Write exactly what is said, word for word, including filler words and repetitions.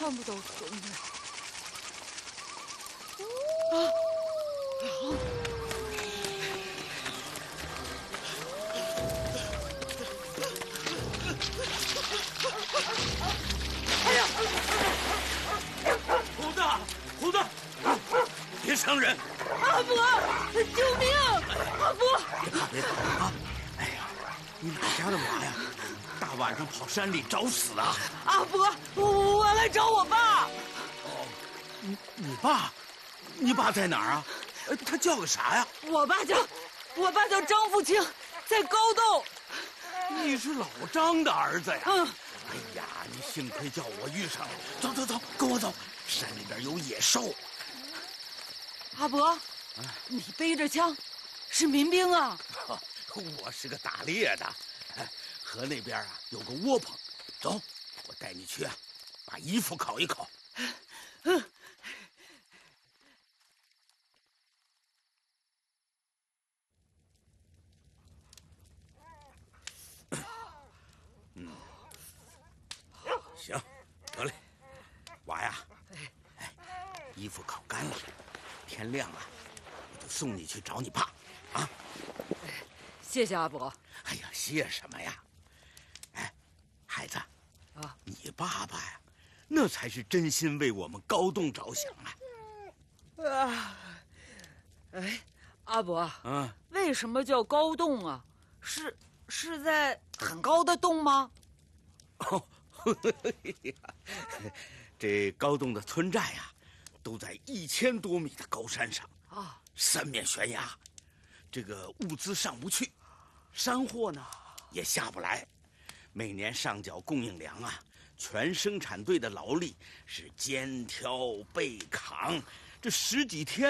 看不到孙子。啊！哎呀！ 虎子，虎子，别伤人！ 阿伯，救命！阿伯， 别怕，别怕啊！哎呀，你哪家的娃呀？大晚上跑山里找死啊！ 阿伯，我我来找我爸。 哦，你你爸，你爸在哪儿啊？他叫个啥呀？ 我爸叫，我爸叫张富清，在高洞。 你是老张的儿子呀？ 嗯。 哎呀，你幸亏叫我遇上了。走走走，跟我走，山里边有野兽。 阿伯，啊、你背着枪，是民兵啊？ 我是个打猎的，河那边啊有个窝棚，走，我带你去啊，把衣服烤一烤。嗯。嗯，行，得嘞，娃呀，哎，衣服烤干了，天亮了，我就送你去找你爸，啊。 谢谢阿伯。 哎呀，谢什么呀？哎，孩子，啊，你爸爸呀，那才是真心为我们高洞着想啊！ 啊，哎，阿伯， 嗯， 为什么叫高洞啊？是是在很高的洞吗？ 哦，呵呵呀，这高洞的村寨呀，都在一千多米的高山上啊，三面悬崖，这个物资上不去。山货呢也下不来，每年上缴供应粮啊，全生产队的劳力是肩挑背扛，这十几天